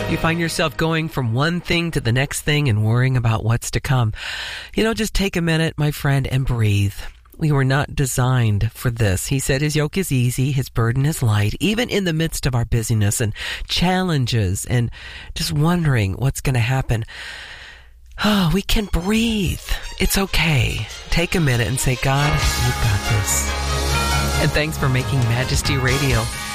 You find yourself going from one thing to the next thing and worrying about what's to come. Just take a minute, my friend, and breathe. We were not designed for this. He said his yoke is easy, his burden is light, even in the midst of our busyness and challenges and just wondering what's going to happen. Oh, we can breathe. It's okay. Take a minute and say, God, you've got this. And thanks for making Majesty Radio